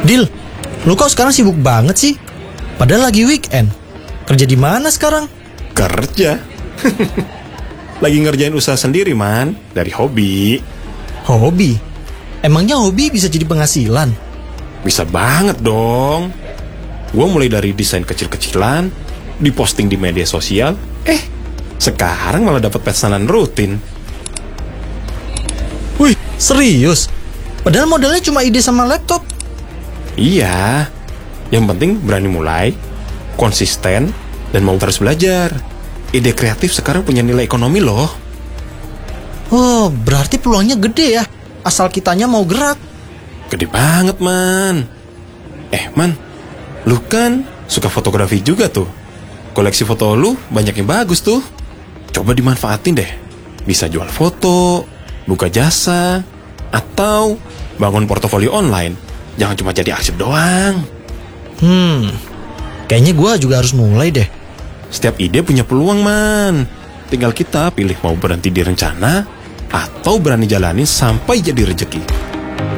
Dil, lu kok sekarang sibuk banget sih? Padahal lagi weekend. Kerja di mana sekarang? Kerja. Lagi ngerjain usaha sendiri, man. Dari hobi. Hobi? Emangnya hobi bisa jadi penghasilan? Bisa banget dong. Gue mulai dari desain kecil-kecilan, diposting di media sosial. Sekarang malah dapat pesanan rutin. Wih, serius? Padahal modalnya cuma ide sama laptop. Iya. Yang penting berani mulai, konsisten, dan mau terus belajar. Ide kreatif sekarang punya nilai ekonomi loh. Oh, berarti peluangnya gede ya. Asal kitanya mau gerak. Gede banget, man. Man, lu kan suka fotografi juga tuh. Koleksi foto lu banyak yang bagus tuh. Coba dimanfaatin deh. Bisa jual foto, buka jasa, atau bangun portofolio online. Jangan cuma jadi arsip doang. Kayaknya gue juga harus mulai deh. Setiap ide punya peluang, man. Tinggal kita pilih mau berhenti di rencana atau berani jalanin sampai jadi rezeki.